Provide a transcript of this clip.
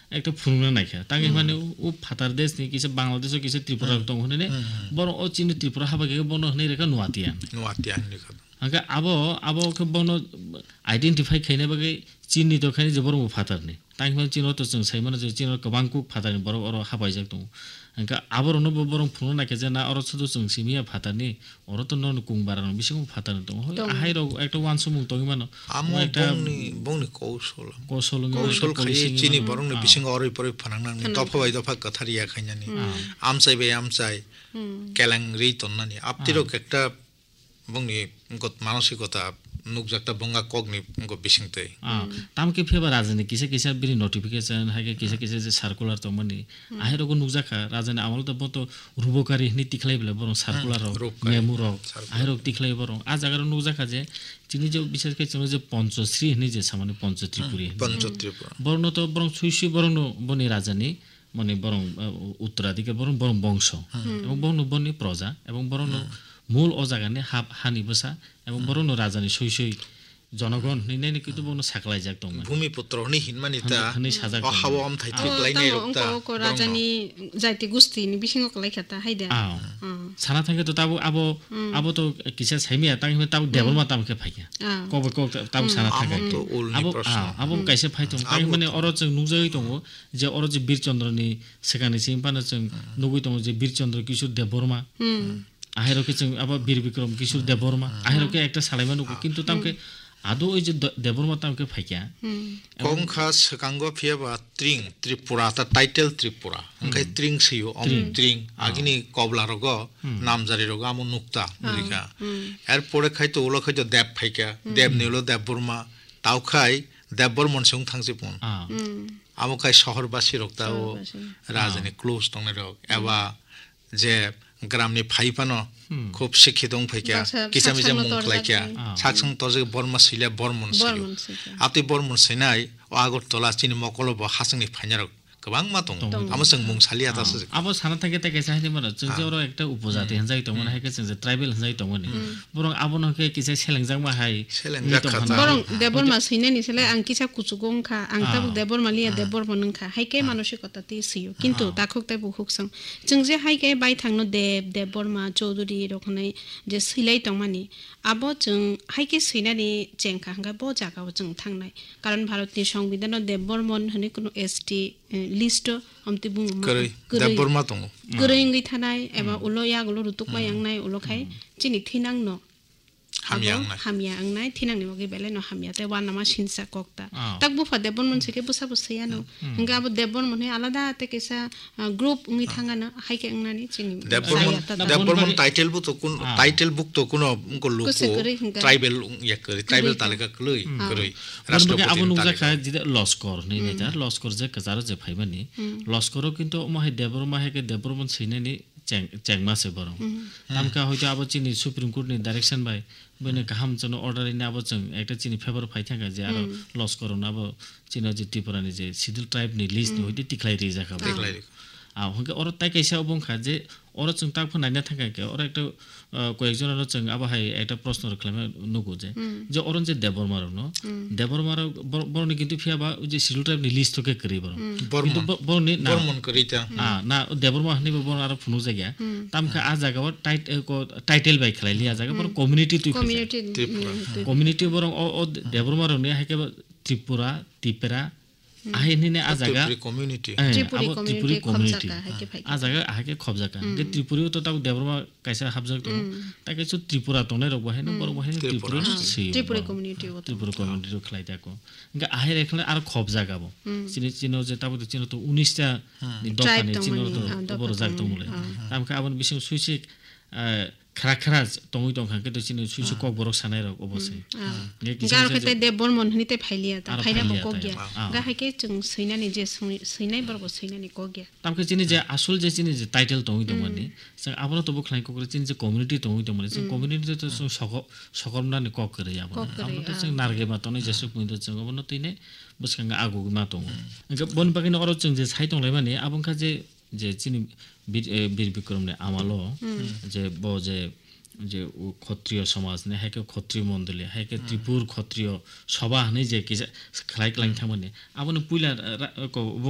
একটা ফুরনা নাইখা তাকে মানে ও ফাতার দেশ নি কিছু বাংলাদেশ কিছু ত্রিপুরা দং হনে বরং ও চিনি ত্রিপুরা হাবাকে বন হনে রেখা নুয়াতিয়ান আগে আবো কে বন আইডেন্টিফाई খাইনে বাগে চিনি তো খাইনে যে বরং ফাতারনি তাকে মানে চিনো তো जों साइ माने चिनो गोबां कुक फातारनि बर अर हाबाय जाक दं अंका आबरनो बरं फुनो नाके जे ना अर सुदु जों सिमिया फातारनि अर तो नन कुं बारानो बिसिंग फातारनि दं हाय र একটা ওয়ান সুমুং দं मानो আমো বংনি কৌশল খাই চিনি বরংনি বিসিং অরই পরে ফানাংনানি দফাবাই দফা কথারিয়া খাইনানি আমচাই কেলাং রি তন্নানি আপতিরক একটা বংনি গত মানসিকতা নুকজাকটা বঙ্গা কগনি বিসিংতে तामके फेबा राजने किसे बिरि नोटिफिकेशन हाके किसे जे सार्कुलार त मनि आहेरको नुकजाखा राजने आमल त बतो रुबोकारी नि तिखलाई बेला बरं सार्कुलार मेमु र आहेरक तिखलाई बरं आ जागार नुकजाखा जे चिनि जे विशेष के चिनो जे पंचश्री नि जे सामान्य पंचत्रिपुरी बरं त बरं सुइसु बरं बनि राजनी मने बरं उत्तराधिकार बरं वंश এবং বনি প্রজা এবং বরং মূল অজাগানে হানি বসা এবং বরং রাজানি সইসই জনগণ নিনে কিন্তু বন সাকলাই যাক দং ভূমিপুত্র নি হিনমানিতা অহাওম থাইতি লাইনে রক্তা রাজানি যাইতে গুস্তি নি বিসিং কলাই খাতা হাইদা সানা থাকে তো আবো তো কিসা সাইমিয়া তাং তাব দেবল মা তামকে ফাইয়া কবে তাব সানা থাকে আবো কাইসে ফাইতো তাই মানে অর जों नुजायै दङ जे अर जे बीरचन्द्रनि सेकानि सिमपाना जों नुगै दङ जे बीरचन्द्र किशोर देबबर्मा आहेरके जों अब बीर विक्रम किशोर देबबर्मा आहेरके একটা সালাইমান কিন্তু তামকে आदो ओइ जे देबबर्मा तामके फाइया कंखा सकांगो फियाबा त्रिपुरा ता टाइटल त्रिपुरा अंखाय त्रिंग सियो त्रिंग आगिनि कबलारग नामजारि रग आमो नुक्ता रिका एर परे खायतो उलो खायतो देब फाइका देबनिलो देबबर्मा तावखाय देबबर्मन सं थांसिपन आमो खाय शहरबासी रक्ता ओ राजनि क्लोज तंने रग एबा जे ग्रामनि फाइपानो खूब शिक्षित दं फैक्या किसामिजा मुंखलायक्या साकसं तजे बर्मा सिले बर्मन सियो आति बर्मन सिनाय आगरतला चिनि मकलबो हासंनि फाइनार गोबां मा दं आमसं मुंसालिया तासो आबो साना थाके ताके साहिनि मानो जों जे अर एकटा उपजाति हनजाय दंमोन हायके जों जे ट्राइबेल हनजाय दंमोन बरं आबोनके किसे सेलेंजां माहाय बरं देबरमा सिनेनि सेले आं किसा कुचुगंखा आं ताबो देबरमा लिया देबरमा नंखा हायके मानसिकता ति सियो किन्तु ताखुकताय बुखुकसं जों जे हायके बाय थांनो देबरमा चौधुरी रखनाय जे सिलाय दंमानि आबो जों हायके सिनानि जेंखा हंगा ब जागाव जों थांनाय कारण भारतनि संविधानाव देबबर्मन होने कोनो एसटी लिस्ट हमते बुङो देबबर्मा दङ गोरैंगै थानाय एबा उलो यागलो रुतुकबाय आंनाय उलोखाय चिनि थिनांनो हामिया आंनाय थिनांनि मगे बेले न हामिया ते वानामा सिनसा कक्ता ताक बुफा देबबर्मन सेके बुसा बुसैयानो हंगा अब देबबर्मन आलादा ते केसा ग्रुप उङि थांगाना हायके आंनानि चिनि देबबर्मन टाइटल बुक तो कुनो उनको लोको ट्राइबल याकरि ट्राइबल तालिका कलै करै राष्ट्रपति आबो नुजाखा जिदे लस्कर नै नेता लस्कर जे कजारो जे फाइबानि लस्करो किन्तु माहे देबबर्मा हेके देबबर्मन सैनानि चेंगमा से बरं तामका हयतो आबो चिनि सुप्रीम कोर्ट नि डाइरेक्शन बाय बने गाहाम जन अर्डर इन आबो जों एकटा चिनि फेभर फाइथांगा जे आरो लस करन आबो चिनो जे त्रिपुरानि जे सिडिल ट्राइब नि लिस्ट नि हयतो टिक्लाइ रि जाखा आ हंगे अर ताइ कैसा बंखा जे अर जों ताक फनायना थांगा के अर एकटा कयेकजन जों आबो हाय एकटा प्रश्न रखलामे नुगु जे अरन जे देबबर्मा बरनि किन्तु फियाबा जे सिडिल ट्राइब नि लिस्ट के करि बरनि बर्मन करिता ना देबबर्मा हनि बर आरो फुनु जायगा तामका आ जागाव टाइटल बाय खलाय लिया जागा बर कम्युनिटी बर देबबर्मा रनि हायके त्रिपुरा तिपेरा आहिनिने आ जागा त्रिपुरी कम्युनिटी आ जागा हाके खबजाका जे त्रिपुरी तो ताक देबबर्मा कायसा हाबजाक दं ताके सु त्रिपुरा तने रग बहायनो बर बहायनो त्रिपुरी कम्युनिटी खलाय दाको गा आहे रेखले आरो खबजागाबो चिनो जे ताबो चिनो तो 19 टा दखानि चिनो तो बर जाक दंले तामका आबन बिसिं सुइसिक खरा तंगै दंखा के तो चिनो सुइसु कक बरक सानाय रग अबसे गार खते देबबर्मन हनिते फाइलिया ता फाइना बकगिया गा हाके जों सैनानि जे सैनाय बरबो सैनानि कगिया तामके चिनि जे आसल जे चिनि जे टाइटल तंगै दंमोननि जों आबनो तो बखलाय कक चिनि जे कम्युनिटी तंगै दंमोन जों कम्युनिटी तो जों सकमनानि कक करे आबनो तो जों नारगे मातने जेसु पुइन्ट जों अबनो तैने बसखांगा आगु मा दं बन बाकिनो अर जों जे साइ दंलाय माने आबंखा जे चिनि बीर विक्रम ने आमालो जे ब जे क्षत्रिय समाज ने हायके क्षत्रिय मण्डली हायके त्रिपुर क्षत्रिय सभा हनै जे खलाय क्लाइन थामने आबनो पुइला